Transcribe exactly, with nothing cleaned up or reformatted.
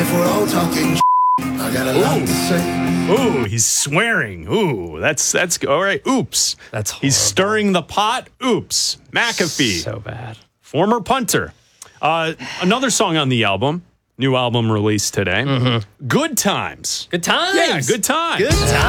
if we're all talking I got a lot to say. Ooh, he's swearing. Ooh, that's that's all right. Oops. That's horrible. He's stirring the pot. Oops. McAfee. So bad. Former punter. Uh, another song on the album. New album released today. Mm-hmm. Good Times. Good times. Yeah, good times. Good times.